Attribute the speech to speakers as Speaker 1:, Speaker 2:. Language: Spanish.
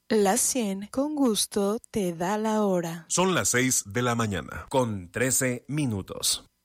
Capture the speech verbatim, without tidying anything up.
Speaker 1: La cien con gusto te da la hora.
Speaker 2: Son las seis de la mañana, con trece minutos.